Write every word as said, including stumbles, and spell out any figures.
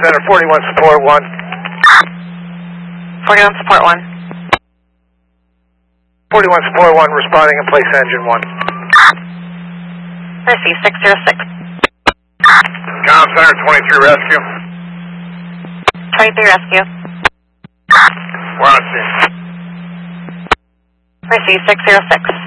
Center, forty-one support one. forty-one support one. forty-one support one, responding in place engine one. Receive six zero six. Com Center, twenty-three rescue. twenty-three rescue. We're on scene. Receive six zero six.